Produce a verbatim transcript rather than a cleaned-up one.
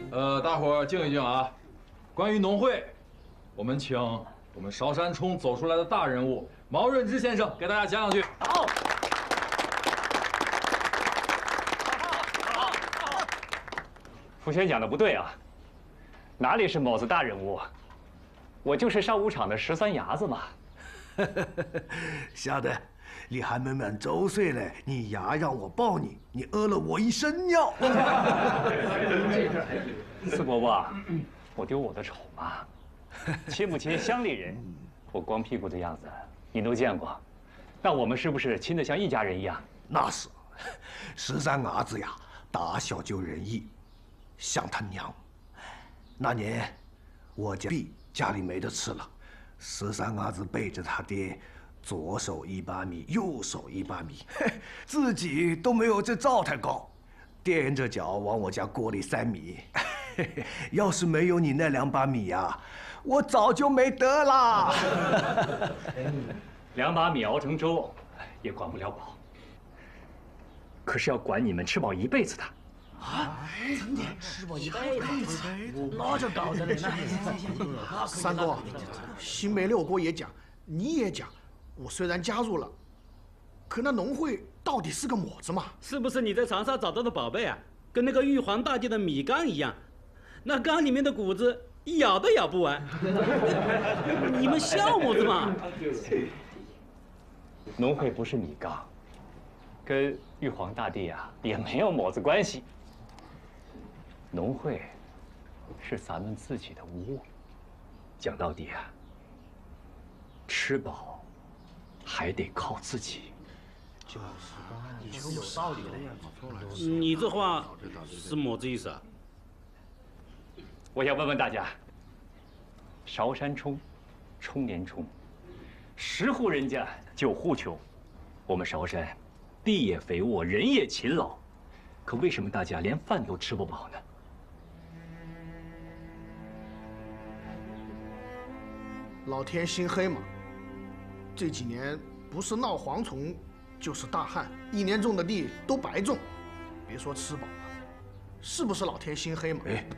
呃，大伙儿静一静啊。关于农会，我们请我们韶山冲走出来的大人物毛润之先生给大家讲两句。 好。 福轩讲的不对啊，哪里是某子大人物？我就是上武场的十三伢子嘛。 小的，你还没满周岁嘞，你牙让我抱你，你屙了我一身尿。 四伯伯，我丢我的丑嘛，亲不亲乡里人，我光屁股的样子你都见过，那我们是不是亲得像一家人一样？ 那是，十三伢子呀，打小就仁义，像他娘。那年我家币家里没得吃了，十三伢子背着他爹，左手一把米，右手一把米，自己都没有这灶台高，踮着脚往我家锅里塞米。要是没有你那两把米呀，我早就没得啦。 两把米熬成粥，也管不了饱。可是要管你们吃饱一辈子的。 啊，真的吃饱一辈子，那就搞得了。那三哥，新梅六哥也讲，你也讲，我虽然加入了，可那农会到底是个么子嘛？ 是不是你在长沙找到的宝贝啊？跟那个玉皇大帝的米缸一样，那缸里面的谷子一咬都咬不完。你们笑我的嘛？ 农会不是米缸，跟玉皇大帝啊也没有么子关系。农会是咱们自己的窝，讲到底啊，吃饱还得靠自己。 就是啊，你说有道理嘞。 你这话是么子意思啊？ 我想问问大家，韶山冲，冲年冲，十户人家九户穷，我们韶山地也肥沃，人也勤劳，可为什么大家连饭都吃不饱呢？ 老天心黑嘛，这几年不是闹蝗虫，就是大旱，一年种的地都白种，别说吃饱了，是不是老天心黑嘛？ 哎，